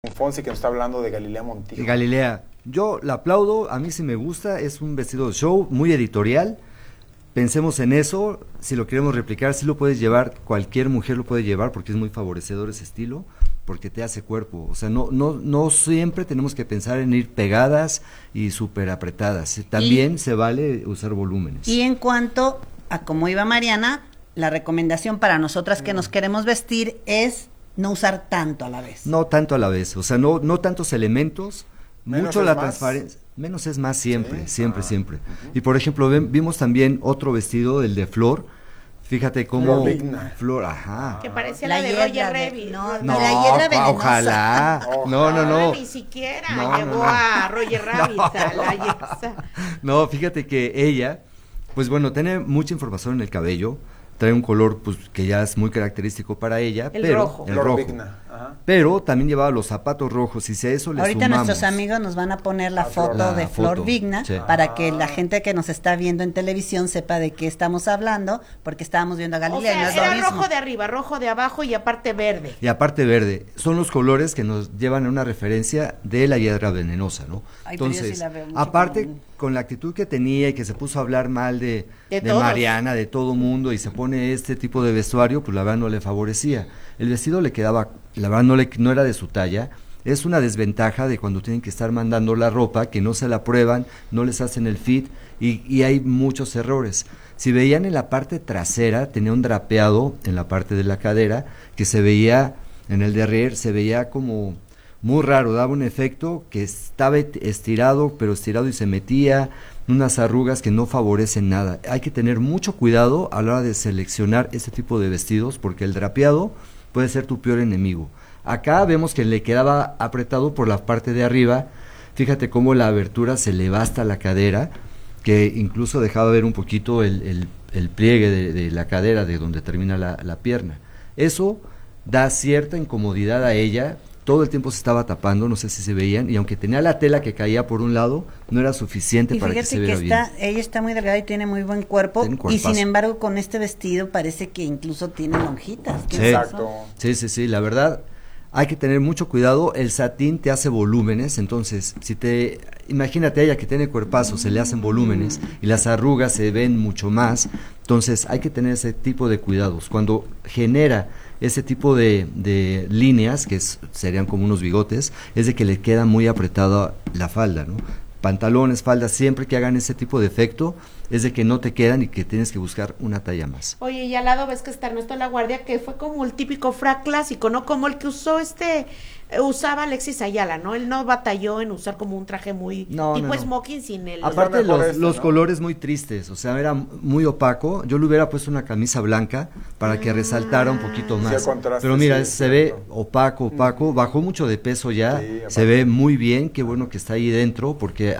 Fonsi, que nos está hablando de Galilea Montijo. Galilea, yo la aplaudo, a mí sí me gusta, es un vestido de show muy editorial. Pensemos en eso, si lo queremos replicar, sí lo puedes llevar, cualquier mujer lo puede llevar porque es muy favorecedor ese estilo, porque te hace cuerpo. O sea, no siempre tenemos que pensar en ir pegadas y súper apretadas. También se vale usar volúmenes. Y en cuanto a cómo iba Mariana, la recomendación para nosotras que nos queremos vestir es no usar tanto a la vez. No tanto a la vez, o sea, no tantos elementos, Menos mucho es la más. transparencia, menos es más siempre, Sí. siempre. Y por ejemplo, vimos también otro vestido, el de Flor, fíjate cómo... Flor Vigna. Flor, ajá. Que parecía la de Roger Rabbit. No, No, la hiedra venenosa. ojalá, no. Ni siquiera No, llegó no. a Roger Rabbit. A la No, fíjate que ella, pues bueno, tiene mucha información en el cabello, trae un color pues que ya es muy característico para ella, El pero rojo. el Flor rojo. Vigna, ajá. Pero también llevaba los zapatos rojos y si a eso le Ahorita sumamos nuestros amigos nos van a poner la Flor. foto de La Flor foto, Vigna sí. para que la gente que nos está viendo en televisión sepa de qué estamos hablando, porque estábamos viendo a O Galilea y no sea, es lo era mismo. rojo de arriba, rojo de abajo y aparte verde. Y aparte verde, son los colores que nos llevan a una referencia de la hiedra venenosa, ¿no? Ay, pero yo sí Entonces, la veo mucho aparte como- con la actitud que tenía y que se puso a hablar mal de todos. Mariana, de todo mundo, y se pone este tipo de vestuario, pues la verdad no le favorecía. El vestido le quedaba, la verdad no era de su talla. Es una desventaja de cuando tienen que estar mandando la ropa, que no se la prueban, no les hacen el fit, y hay muchos errores. Si veían en la parte trasera, tenía un drapeado en la parte de la cadera, que se veía, en el derrière, se veía como muy raro, daba un efecto que estaba estirado, pero estirado y se metía, unas arrugas que no favorecen nada. Hay que tener mucho cuidado a la hora de seleccionar este tipo de vestidos, porque el drapeado puede ser tu peor enemigo. Acá vemos que le quedaba apretado por la parte de arriba, fíjate cómo la abertura se le va hasta la cadera, que incluso dejaba ver un poquito el pliegue de la cadera, de donde termina la pierna. Eso da cierta incomodidad a ella, todo el tiempo se estaba tapando, no sé si se veían, y aunque tenía la tela que caía por un lado, no era suficiente Y para que fíjate se que viera bien. ella está muy delgada y tiene muy buen cuerpo, Tiene un y sin cuerpazo. embargo con este vestido parece que incluso tiene lonjitas. ¿Qué Sí. es eso? Exacto. Sí, la verdad, hay que tener mucho cuidado, el satín te hace volúmenes, entonces, imagínate a ella que tiene cuerpazo, se le hacen volúmenes, y las arrugas se ven mucho más, entonces hay que tener ese tipo de cuidados. Cuando genera ese tipo de líneas, que serían como unos bigotes, es de que le queda muy apretada la falda, ¿no? Pantalones, faldas, siempre que hagan ese tipo de efecto, es de que no te quedan y que tienes que buscar una talla más. Oye, y al lado ves que está Ernesto La Guardia, que fue como el típico frac clásico, ¿no? Como el que usaba Alexis Ayala, ¿no? Él no batalló en usar como un traje muy No, tipo no, no. smoking sin el... Aparte mejor los ¿no? colores muy tristes, o sea, era muy opaco. Yo le hubiera puesto una camisa blanca para que resaltara un poquito Sí, más. el contraste, Pero mira, sí, se ve cierto. opaco, bajó mucho de peso ya, Sí, aparte. se ve muy bien, qué bueno que está ahí dentro porque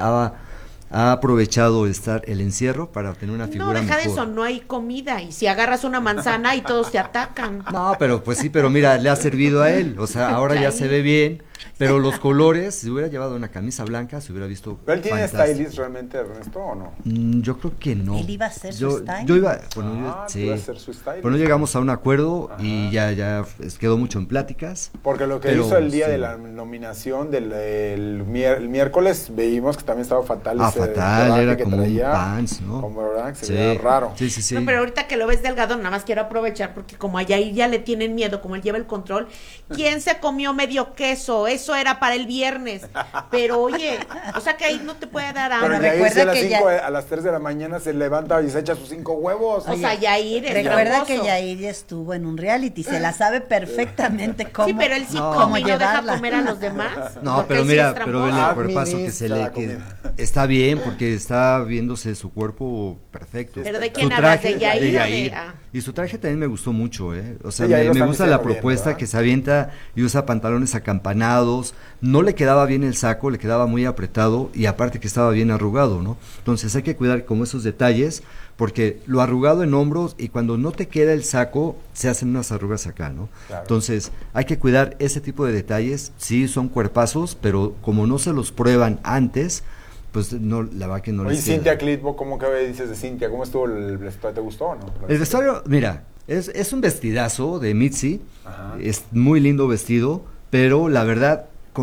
ha aprovechado el encierro para tener una No, figura deja de mejor. eso, no hay comida, y si agarras una manzana y todos te atacan. No, pero pues sí, pero mira, le ha servido a él, o sea, ahora ya se ve bien, pero los colores, si hubiera llevado una camisa blanca, se hubiera visto ¿Pero él tiene fantástico. stylist realmente, Ernesto, o no? Yo creo que no. Él iba a ser su yo, stylist. yo iba, bueno, Tú vas a ser su stylist. pero no llegamos a un acuerdo Ajá. y ya quedó mucho en pláticas. Porque lo que Pero, hizo el día sí. de la nominación el miércoles, veíamos que también estaba fatal. ese Fatal, traje era que como un traía, pants, ¿no? Como verdad que se Sí. veía raro. Sí. No, pero ahorita que lo ves delgado, nada más quiero aprovechar porque como a Yair ya le tienen miedo, como él lleva el control, ¿quién se comió medio queso? Eso era para el viernes. Pero oye, o sea que ahí no te puede dar Pero hambre. Yair recuerda sí a las, que 5, a las 3 de la mañana se levanta y se echa sus 5 huevos. O sea, Yair es Recuerda hermoso. que Yair ya estuvo en un reality, se la sabe perfectamente cómo. Sí, pero él sí No. come y no deja llevarla. comer a los demás. No, porque pero él sí mira, es pero tramposo. vele el cuerpazo que se Administra le la queda. comida. Está bien porque está viéndose su cuerpo perfecto. ¿Pero de Su quién hablas? traje- ¿De Yair o de- Yair. ah? Y su traje también me gustó mucho, O sea, Sí, Yair lo me está gusta la luciendo bien, propuesta ¿verdad? que se avienta y usa pantalones acampanados. No le quedaba bien el saco, le quedaba muy apretado y aparte que estaba bien arrugado, ¿no? Entonces hay que cuidar como esos detalles porque lo arrugado en hombros y cuando no te queda el saco se hacen unas arrugas acá, ¿no? Claro. Entonces hay que cuidar ese tipo de detalles. Sí, son cuerpazos, pero como no se los prueban antes, pues no, la verdad que no Oye, les queda. Cintia Clitbo, ¿cómo que dices de Cintia? ¿Cómo estuvo el vestuario? ¿Te gustó o no? El vestuario, mira, es un vestidazo de Mitzi, Ajá. es muy lindo vestido, pero la verdad